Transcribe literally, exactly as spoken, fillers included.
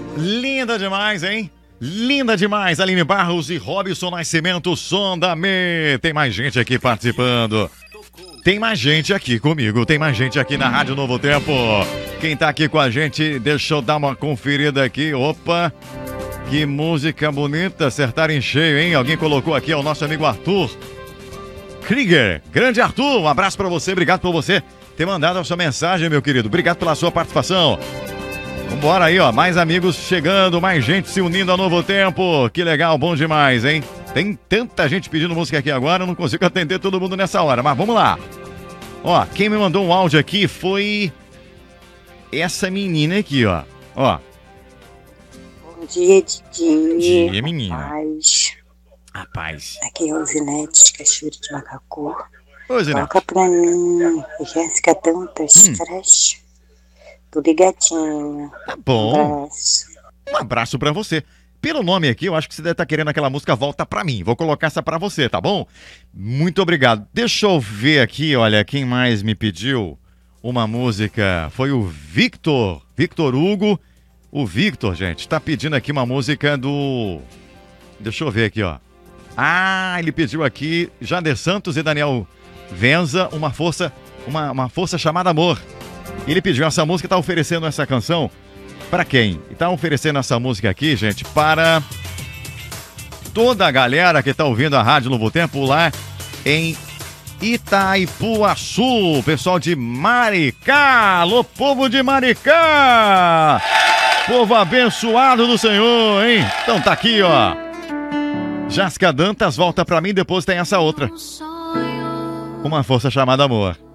Linda demais, hein? Linda demais, Aline Barros e Robson Nascimento, som da Me. Tem mais gente aqui participando. Tem mais gente aqui comigo, tem mais gente aqui na Rádio Novo Tempo. Quem tá aqui com a gente, deixa eu dar uma conferida aqui. Opa, que música bonita, acertaram em cheio, hein? Alguém colocou aqui, é o nosso amigo Arthur Krieger. Grande Arthur, um abraço pra você, obrigado por você ter mandado a sua mensagem, meu querido. Obrigado pela sua participação. Vambora aí, ó, mais amigos chegando, mais gente se unindo ao Novo Tempo. Que legal, bom demais, hein? Tem tanta gente pedindo música aqui agora, eu não consigo atender todo mundo nessa hora, mas vamos lá. Ó, quem me mandou um áudio aqui foi essa menina aqui, ó. Ó. Bom dia, Didinho. Bom dia, menina. Rapaz. Rapaz. Aqui é Rosinete de Cachoeira de Macacu. Rosinete. Toca pra mim, Jéssica Dantas, hum. Trash. Tô ligadinho. Tá bom. Um abraço. Um abraço pra você. Pelo nome aqui, eu acho que você deve estar querendo aquela música Volta Pra Mim. Vou colocar essa pra você, tá bom? Muito obrigado. Deixa eu ver aqui, olha, quem mais me pediu uma música foi o Victor. Victor Hugo. O Victor, gente, tá pedindo aqui uma música do... Deixa eu ver aqui, ó. Ah, ele pediu aqui Jader Santos e Daniel Venza, uma força, uma, uma força chamada Amor. Ele pediu essa música e tá oferecendo essa canção para quem? E tá oferecendo essa música aqui, gente, para toda a galera que tá ouvindo a Rádio Novo Tempo lá em Itaipuaçu. Pessoal de Maricá. Alô, povo de Maricá. Povo abençoado do Senhor, hein? Então tá aqui, ó. Jéssica Dantas, Volta Pra Mim, depois tem essa outra. Uma força chamada Amor.